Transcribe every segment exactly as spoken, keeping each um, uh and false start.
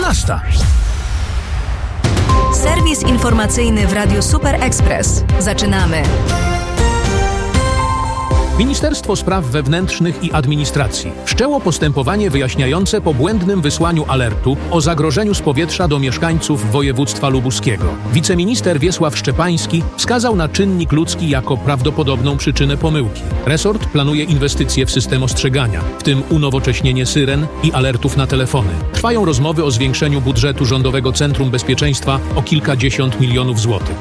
basta. Serwis informacyjny w Radiu Super Express. Zaczynamy. Ministerstwo Spraw Wewnętrznych i Administracji wszczęło postępowanie wyjaśniające po błędnym wysłaniu alertu o zagrożeniu z powietrza do mieszkańców województwa lubuskiego. Wiceminister Wiesław Szczepański wskazał na czynnik ludzki jako prawdopodobną przyczynę pomyłki. Resort planuje inwestycje w system ostrzegania, w tym unowocześnienie syren i alertów na telefony. Trwają rozmowy o zwiększeniu budżetu Rządowego Centrum Bezpieczeństwa o kilkadziesiąt milionów złotych.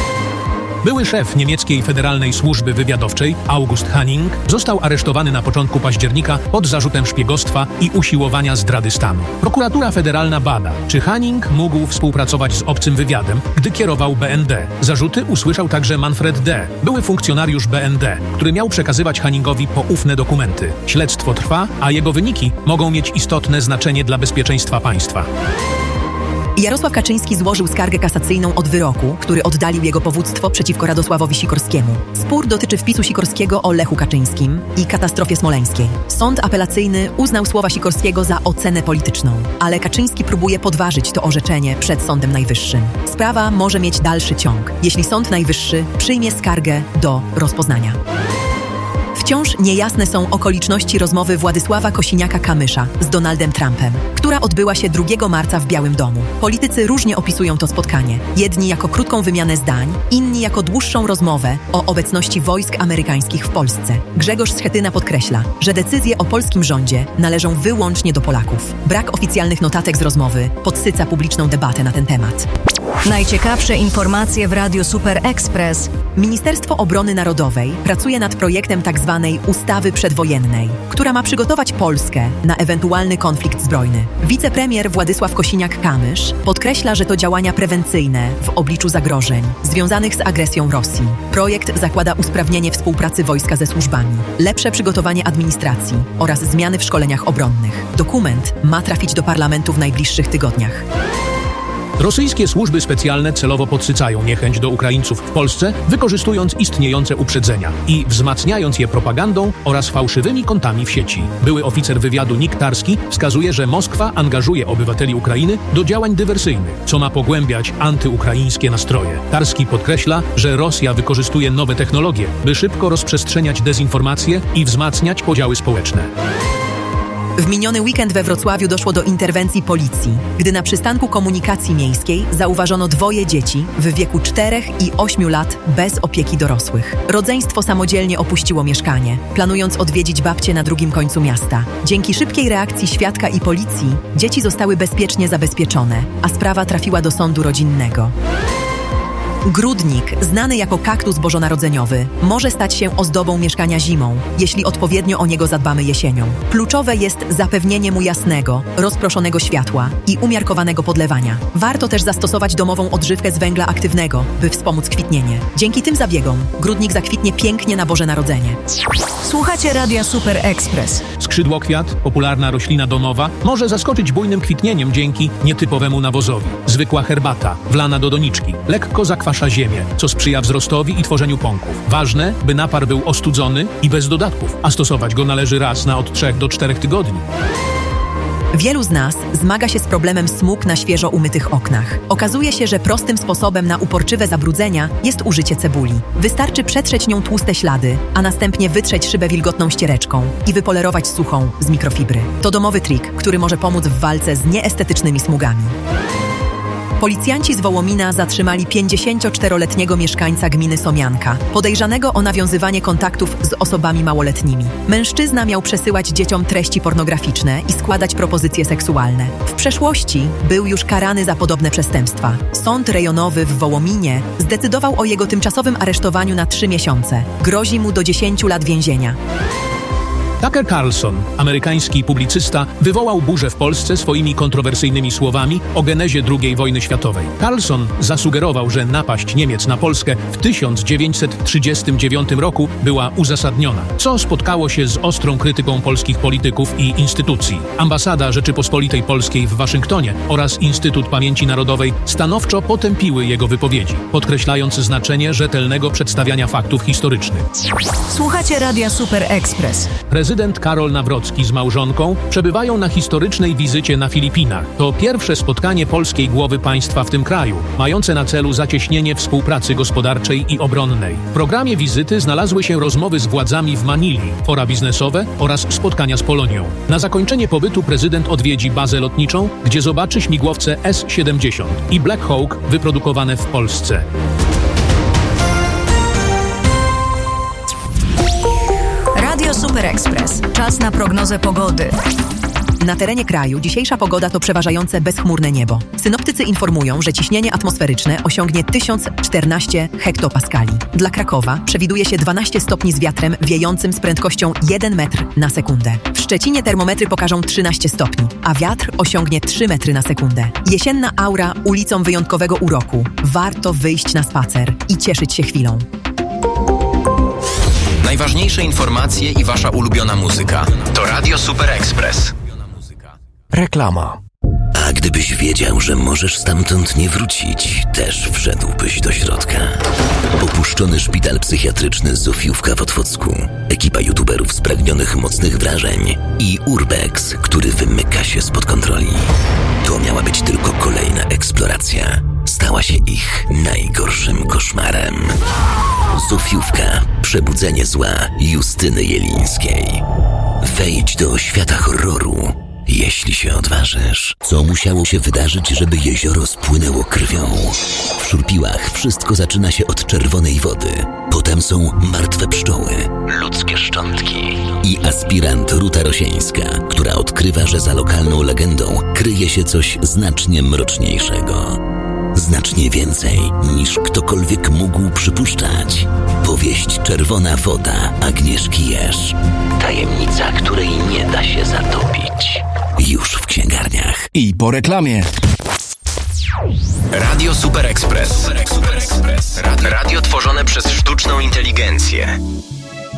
Były szef niemieckiej Federalnej Służby Wywiadowczej, August Hanning, został aresztowany na początku października pod zarzutem szpiegostwa i usiłowania zdrady stanu. Prokuratura Federalna bada, czy Hanning mógł współpracować z obcym wywiadem, gdy kierował B N D. Zarzuty usłyszał także Manfred D., były funkcjonariusz B N D., który miał przekazywać Hanningowi poufne dokumenty. Śledztwo trwa, a jego wyniki mogą mieć istotne znaczenie dla bezpieczeństwa państwa. Jarosław Kaczyński złożył skargę kasacyjną od wyroku, który oddalił jego powództwo przeciwko Radosławowi Sikorskiemu. Spór dotyczy wpisu Sikorskiego o Lechu Kaczyńskim i katastrofie smoleńskiej. Sąd apelacyjny uznał słowa Sikorskiego za ocenę polityczną, ale Kaczyński próbuje podważyć to orzeczenie przed Sądem Najwyższym. Sprawa może mieć dalszy ciąg, jeśli Sąd Najwyższy przyjmie skargę do rozpoznania. Wciąż niejasne są okoliczności rozmowy Władysława Kosiniaka-Kamysza z Donaldem Trumpem, która odbyła się drugiego marca w Białym Domu. Politycy różnie opisują to spotkanie. Jedni jako krótką wymianę zdań, inni jako dłuższą rozmowę o obecności wojsk amerykańskich w Polsce. Grzegorz Schetyna podkreśla, że decyzje o polskim rządzie należą wyłącznie do Polaków. Brak oficjalnych notatek z rozmowy podsyca publiczną debatę na ten temat. Najciekawsze informacje w Radiu Super Express. Ministerstwo Obrony Narodowej pracuje nad projektem tzw. ustawy przedwojennej, która ma przygotować Polskę na ewentualny konflikt zbrojny. Wicepremier Władysław Kosiniak-Kamysz podkreśla, że to działania prewencyjne w obliczu zagrożeń związanych z agresją Rosji. Projekt zakłada usprawnienie współpracy wojska ze służbami, lepsze przygotowanie administracji oraz zmiany w szkoleniach obronnych. Dokument ma trafić do parlamentu w najbliższych tygodniach. Rosyjskie służby specjalne celowo podsycają niechęć do Ukraińców w Polsce, wykorzystując istniejące uprzedzenia i wzmacniając je propagandą oraz fałszywymi kontami w sieci. Były oficer wywiadu Nick Tarski wskazuje, że Moskwa angażuje obywateli Ukrainy do działań dywersyjnych, co ma pogłębiać antyukraińskie nastroje. Tarski podkreśla, że Rosja wykorzystuje nowe technologie, by szybko rozprzestrzeniać dezinformację i wzmacniać podziały społeczne. W miniony weekend we Wrocławiu doszło do interwencji policji, gdy na przystanku komunikacji miejskiej zauważono dwoje dzieci w wieku czterech i ośmiu lat bez opieki dorosłych. Rodzeństwo samodzielnie opuściło mieszkanie, planując odwiedzić babcię na drugim końcu miasta. Dzięki szybkiej reakcji świadka i policji dzieci zostały bezpiecznie zabezpieczone, a sprawa trafiła do sądu rodzinnego. Grudnik, znany jako kaktus bożonarodzeniowy, może stać się ozdobą mieszkania zimą, jeśli odpowiednio o niego zadbamy jesienią. Kluczowe jest zapewnienie mu jasnego, rozproszonego światła i umiarkowanego podlewania. Warto też zastosować domową odżywkę z węgla aktywnego, by wspomóc kwitnienie. Dzięki tym zabiegom grudnik zakwitnie pięknie na Boże Narodzenie. Słuchacie Radia Super Express. Skrzydłokwiat, popularna roślina domowa, może zaskoczyć bujnym kwitnieniem dzięki nietypowemu nawozowi. Zwykła herbata, wlana do doniczki, lekko zakwaszona ziemię, co sprzyja wzrostowi i tworzeniu pąków. Ważne, by napar był ostudzony i bez dodatków, a stosować go należy raz na od trzech do czterech tygodni. Wielu z nas zmaga się z problemem smug na świeżo umytych oknach. Okazuje się, że prostym sposobem na uporczywe zabrudzenia jest użycie cebuli. Wystarczy przetrzeć nią tłuste ślady, a następnie wytrzeć szybę wilgotną ściereczką i wypolerować suchą z mikrofibry. To domowy trik, który może pomóc w walce z nieestetycznymi smugami. Policjanci z Wołomina zatrzymali pięćdziesięcioczteroletniego mieszkańca gminy Somianka, podejrzanego o nawiązywanie kontaktów z osobami małoletnimi. Mężczyzna miał przesyłać dzieciom treści pornograficzne i składać propozycje seksualne. W przeszłości był już karany za podobne przestępstwa. Sąd rejonowy w Wołominie zdecydował o jego tymczasowym aresztowaniu na trzy miesiące. Grozi mu do dziesięciu lat więzienia. Tucker Carlson, amerykański publicysta, wywołał burzę w Polsce swoimi kontrowersyjnymi słowami o genezie drugiej wojny światowej. Carlson zasugerował, że napaść Niemiec na Polskę w tysiąc dziewięćset trzydziestym dziewiątym roku była uzasadniona, co spotkało się z ostrą krytyką polskich polityków i instytucji. Ambasada Rzeczypospolitej Polskiej w Waszyngtonie oraz Instytut Pamięci Narodowej stanowczo potępiły jego wypowiedzi, podkreślając znaczenie rzetelnego przedstawiania faktów historycznych. Słuchacie Radia Super Express. prezydent Karol Nawrocki z małżonką przebywają na historycznej wizycie na Filipinach. To pierwsze spotkanie polskiej głowy państwa w tym kraju, mające na celu zacieśnienie współpracy gospodarczej i obronnej. W programie wizyty znalazły się rozmowy z władzami w Manili, fora biznesowe oraz spotkania z Polonią. Na zakończenie pobytu prezydent odwiedzi bazę lotniczą, gdzie zobaczy śmigłowce S siedemdziesiąt i Black Hawk wyprodukowane w Polsce. Radio Super Express. Czas na prognozę pogody. Na terenie kraju dzisiejsza pogoda to przeważające bezchmurne niebo. Synoptycy informują, że ciśnienie atmosferyczne osiągnie tysiąc czternaście hektopaskali. Dla Krakowa przewiduje się dwanaście stopni z wiatrem wiejącym z prędkością jeden metr na sekundę. W Szczecinie termometry pokażą trzynaście stopni, a wiatr osiągnie trzy metry na sekundę. Jesienna aura ulicą wyjątkowego uroku. Warto wyjść na spacer i cieszyć się chwilą. Najważniejsze informacje i wasza ulubiona muzyka. To Radio Super Express. Reklama. A gdybyś wiedział, że możesz stamtąd nie wrócić, też wszedłbyś do środka. Opuszczony szpital psychiatryczny Zofiówka w Otwocku, ekipa youtuberów spragnionych mocnych wrażeń i Urbex, który wymyka się spod kontroli. To miała być tylko kolejna eksploracja. Stała się ich najgorszym koszmarem. Zofiówka. Przebudzenie zła Justyny Jelińskiej. Wejdź do świata horroru, jeśli się odważysz. Co musiało się wydarzyć, żeby jezioro spłynęło krwią? W Szurpiłach wszystko zaczyna się od czerwonej wody. Potem są martwe pszczoły, ludzkie szczątki i aspirant Ruta Rosieńska, która odkrywa, że za lokalną legendą kryje się coś znacznie mroczniejszego. Znacznie więcej niż ktokolwiek mógł przypuszczać. Powieść Czerwona woda Agnieszki Jerz. Tajemnica, której nie da się zatopić. Już w księgarniach. I po reklamie. Radio Super Express. Super Express. Radio, radio tworzone przez sztuczną inteligencję.